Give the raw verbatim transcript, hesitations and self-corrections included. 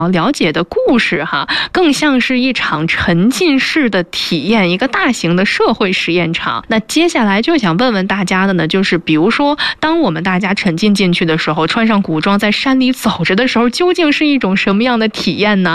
了解的故事哈，更像是一场沉浸式的体验，一个大型的社会实验场。那接下来就想问问大家的呢，就是比如说，当我们大家沉浸进去的时候，穿上古装在山里走着的时候，究竟是一种什么样的体验呢？